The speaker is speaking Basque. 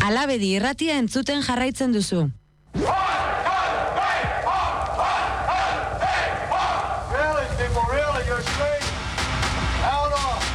Alabedi irratia entzuten jarraitzen duzu. Really, people, really, you're straight.